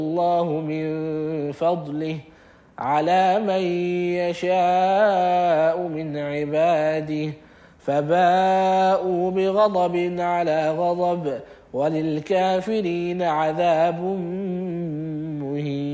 الله من فضله على من يشاء من عباده فباءوا بغضب على غضب وللكافرين عذاب مهين.